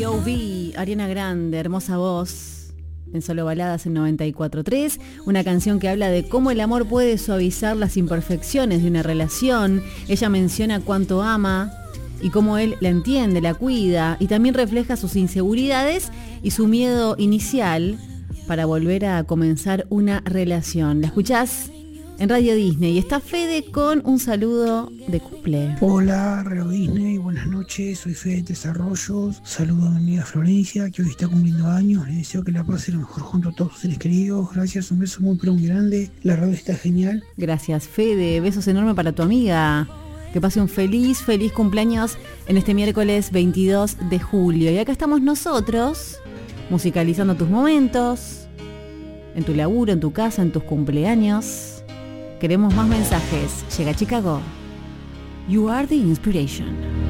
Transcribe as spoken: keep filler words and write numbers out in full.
B O B, Ariana Grande, hermosa voz, en Solo Baladas en noventa y cuatro punto tres, una canción que habla de cómo el amor puede suavizar las imperfecciones de una relación. Ella menciona cuánto ama y cómo él la entiende, la cuida, y también refleja sus inseguridades y su miedo inicial para volver a comenzar una relación. ¿La escuchás? En Radio Disney. Y está Fede con un saludo de cumple. Hola, Radio Disney, buenas noches. Soy Fede de Desarrollos. Saludo a mi amiga Florencia, que hoy está cumpliendo años. Le deseo que la pase lo mejor junto a todos sus seres queridos. Gracias, un beso muy, pero muy grande. La radio está genial. Gracias, Fede. Besos enormes para tu amiga. Que pase un feliz, feliz cumpleaños en este miércoles veintidós de julio. Y acá estamos nosotros, musicalizando tus momentos, en tu laburo, en tu casa, en tus cumpleaños. Queremos más mensajes. Llega Chicago. You are the inspiration.